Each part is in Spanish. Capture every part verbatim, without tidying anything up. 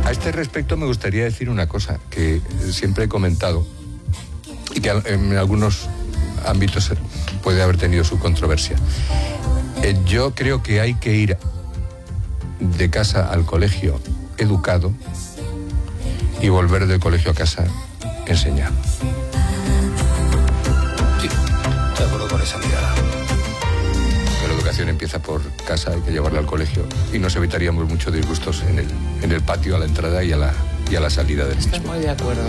A este respecto me gustaría decir una cosa que siempre he comentado y que en algunos ámbitos puede haber tenido su controversia. Eh, yo creo que hay que ir de casa al colegio educado y volver del colegio a casa enseñado. Sí, estoy de acuerdo con esa mirada. Que la educación empieza por casa, hay que llevarla al colegio y nos evitaríamos muchos disgustos en el, en el patio, a la entrada y a la, y a la salida del mismo. Estoy muy de acuerdo.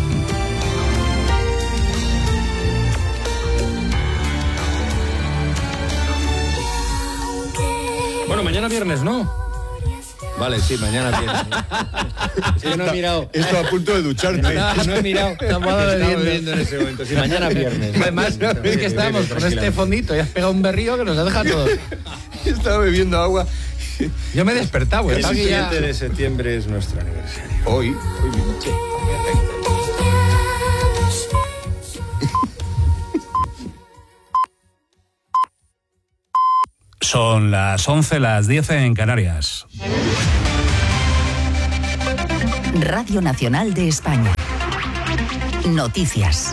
Bueno, mañana viernes, ¿no? Vale, sí, mañana viernes. Sí, no he mirado. Esto a punto de ducharte. No, no he mirado. Estamos bebiendo en ese momento. Sí, mañana viernes. Además, es que estábamos con este fondito y has pegado un berrío que nos deja todos. Estaba bebiendo agua. Yo me he despertado. El ya... siete de septiembre es nuestro aniversario. Hoy. Hoy mismo. Sí. Son las once, las diez en Canarias. Radio Nacional de España. Noticias.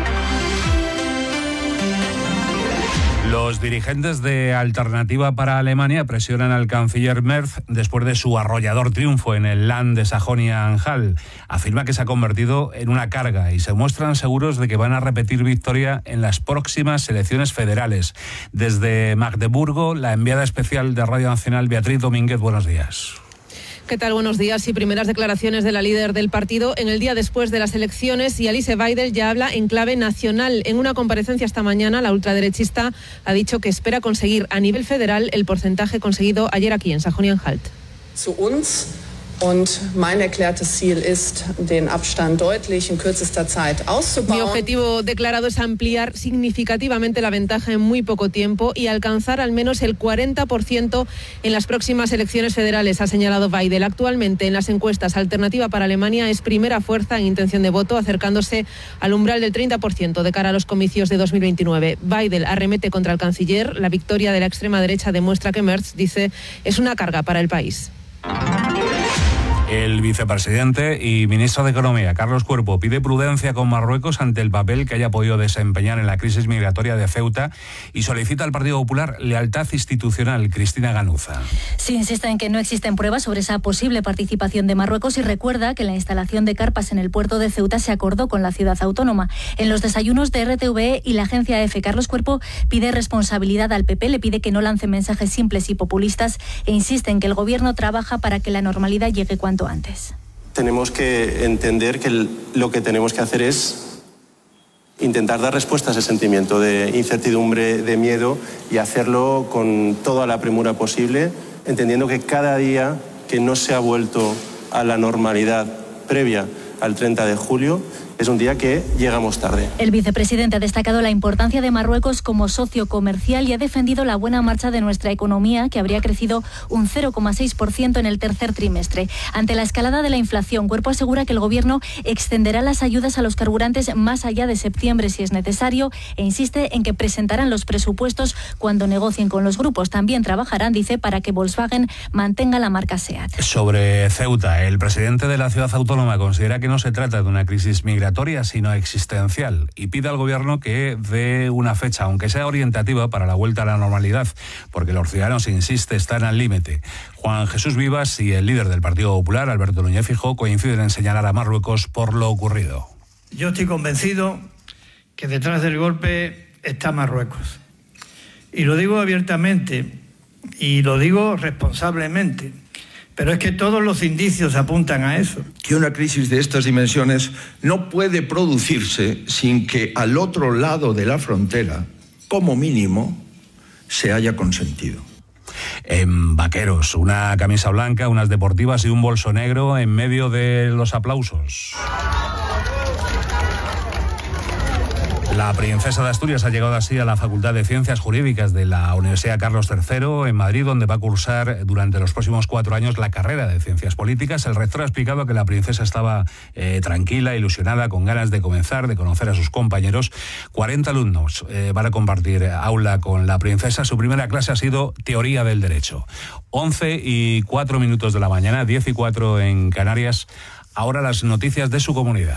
Los dirigentes de Alternativa para Alemania presionan al canciller Merz después de su arrollador triunfo en el Land de Sajonia-Anhalt. Afirma que se ha convertido en una carga y se muestran seguros de que van a repetir victoria en las próximas elecciones federales. Desde Magdeburgo, la enviada especial de Radio Nacional, Beatriz Domínguez, buenos días. ¿Qué tal? Buenos días. Y primeras declaraciones de la líder del partido en el día después de las elecciones, y Alice Weidel ya habla en clave nacional. En una comparecencia esta mañana, la ultraderechista ha dicho que espera conseguir a nivel federal el porcentaje conseguido ayer aquí en Sajonia-Anhalt. Zu uns. Und mein erklärtes Ziel ist, den Abstand deutlich in kürzester Zeit auszubauen. Mi objetivo declarado es ampliar significativamente la ventaja en muy poco tiempo y alcanzar al menos el cuarenta por ciento en las próximas elecciones federales, ha señalado Weidel. Actualmente en las encuestas, Alternativa para Alemania es primera fuerza en intención de voto, acercándose al umbral del treinta por ciento de cara a los comicios de dos mil veintinueve. Weidel arremete contra el canciller. La victoria de la extrema derecha demuestra que Merz, dice, es una carga para el país. El vicepresidente y ministro de Economía, Carlos Cuerpo, pide prudencia con Marruecos ante el papel que haya podido desempeñar en la crisis migratoria de Ceuta y solicita al Partido Popular lealtad institucional. Cristina Ganuza. Sí, insiste en que no existen pruebas sobre esa posible participación de Marruecos y recuerda que la instalación de carpas en el puerto de Ceuta se acordó con la ciudad autónoma. En los desayunos de R T V E y la agencia EFE, Carlos Cuerpo pide responsabilidad al P P, le pide que no lance mensajes simples y populistas e insiste en que el gobierno trabaja para que la normalidad llegue cuanto antes. Tenemos que entender que lo que tenemos que hacer es intentar dar respuesta a ese sentimiento de incertidumbre, de miedo, y hacerlo con toda la premura posible, entendiendo que cada día que no se ha vuelto a la normalidad previa al treinta de julio es un día que llegamos tarde. El vicepresidente ha destacado la importancia de Marruecos como socio comercial y ha defendido la buena marcha de nuestra economía, que habría crecido un cero coma seis por ciento en el tercer trimestre. Ante la escalada de la inflación, Cuerpo asegura que el Gobierno extenderá las ayudas a los carburantes más allá de septiembre si es necesario e insiste en que presentarán los presupuestos cuando negocien con los grupos. También trabajarán, dice, para que Volkswagen mantenga la marca SEAT. Sobre Ceuta, el presidente de la ciudad autónoma considera que no se trata de una crisis migratoria, sino existencial, y pide al gobierno que dé una fecha, aunque sea orientativa, para la vuelta a la normalidad, porque los ciudadanos, insiste, están al límite. Juan Jesús Vivas y el líder del Partido Popular, Alberto Núñez Feijóo, coinciden en señalar a Marruecos por lo ocurrido. Yo estoy convencido que detrás del golpe está Marruecos. Y lo digo abiertamente y lo digo responsablemente. Pero es que todos los indicios apuntan a eso. Que una crisis de estas dimensiones no puede producirse sin que al otro lado de la frontera, como mínimo, se haya consentido. En vaqueros, una camisa blanca, unas deportivas y un bolso negro en medio de los aplausos. La princesa de Asturias ha llegado así a la Facultad de Ciencias Jurídicas de la Universidad Carlos tercero en Madrid, donde va a cursar durante los próximos cuatro años la carrera de Ciencias Políticas. El rector ha explicado que la princesa estaba eh, tranquila, ilusionada, con ganas de comenzar, de conocer a sus compañeros. cuarenta alumnos eh, van a compartir aula con la princesa. Su primera clase ha sido Teoría del Derecho. once y cuatro minutos de la mañana, diez y cuatro en Canarias. Ahora las noticias de su comunidad.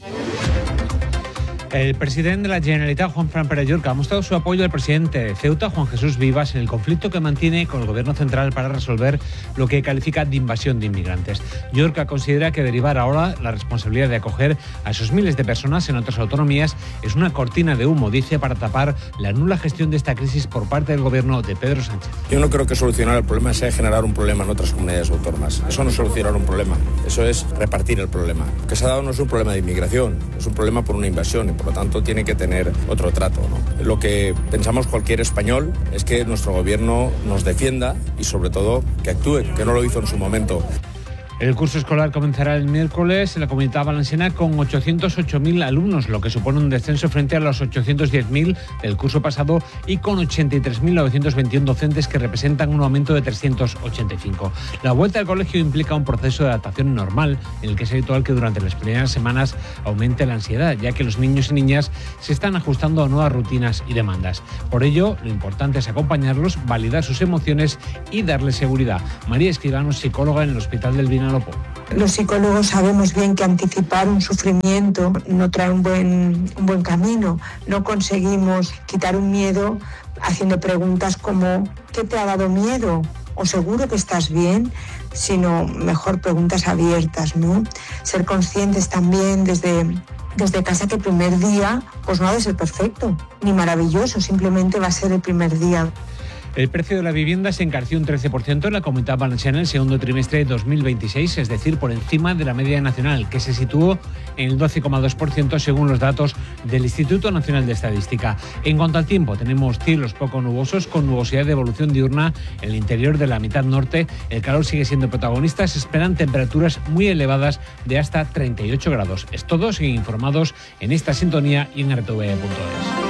El presidente de la Generalitat, Juan Fran Pérez Llorca, ha mostrado su apoyo al presidente de Ceuta, Juan Jesús Vivas, en el conflicto que mantiene con el gobierno central para resolver lo que califica de invasión de inmigrantes. Llorca considera que derivar ahora la responsabilidad de acoger a esos miles de personas en otras autonomías es una cortina de humo, dice, para tapar la nula gestión de esta crisis por parte del gobierno de Pedro Sánchez. Yo no creo que solucionar el problema sea generar un problema en otras comunidades autónomas. Eso no es solucionar un problema, eso es repartir el problema. Lo que se ha dado no es un problema de inmigración, es un problema por una invasión. Por lo tanto, tiene que tener otro trato, ¿no? Lo que pensamos cualquier español es que nuestro gobierno nos defienda y, sobre todo, que actúe, que no lo hizo en su momento. El curso escolar comenzará el miércoles en la Comunidad Valenciana con ochocientos ocho mil alumnos, lo que supone un descenso frente a los ochocientos diez mil del curso pasado y con ochenta y tres mil novecientos veintiuno docentes, que representan un aumento de trescientos ochenta y cinco. La vuelta al colegio implica un proceso de adaptación normal, en el que es habitual que durante las primeras semanas aumente la ansiedad, ya que los niños y niñas se están ajustando a nuevas rutinas y demandas. Por ello, lo importante es acompañarlos, validar sus emociones y darles seguridad. María Escribano, psicóloga en el Hospital del Vinalopó. Los psicólogos sabemos bien que anticipar un sufrimiento no trae un buen, un buen camino. No conseguimos quitar un miedo haciendo preguntas como ¿qué te ha dado miedo? ¿O seguro que estás bien? Sino mejor preguntas abiertas, ¿no? Ser conscientes también desde... desde casa que el primer día pues no ha de ser perfecto ni maravilloso, simplemente va a ser el primer día. El precio de la vivienda se encareció un trece por ciento en la Comunidad Valenciana en el segundo trimestre de dos mil veintiséis, es decir, por encima de la media nacional, que se situó en el doce coma dos por ciento según los datos del Instituto Nacional de Estadística. En cuanto al tiempo, tenemos cielos poco nubosos con nubosidad de evolución diurna en el interior de la mitad norte. El calor sigue siendo protagonista, se esperan temperaturas muy elevadas de hasta treinta y ocho grados. Es todo, siguen informados en esta sintonía y en R T V punto es.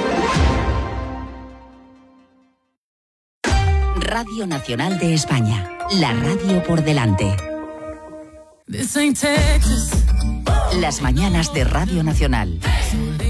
Radio Nacional de España, la radio por delante. Las mañanas de Radio Nacional.